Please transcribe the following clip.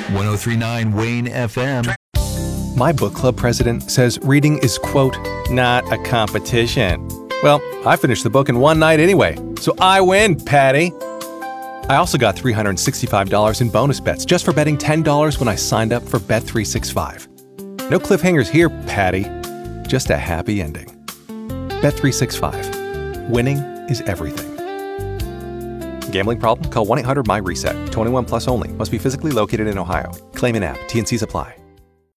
1039 Wayne FM. My book club president says reading is, quote, not a competition. Well, I finished the book in one night anyway, so I win, Patty. I also got $365 in bonus bets just for betting $10 when I signed up for Bet365. No cliffhangers here, Patty. Just a happy ending. Bet365. Winning is everything. Gambling problem? Call 1-800-MY-RESET. 21 plus only. Must be physically located in Ohio. Claim in app. T&Cs apply.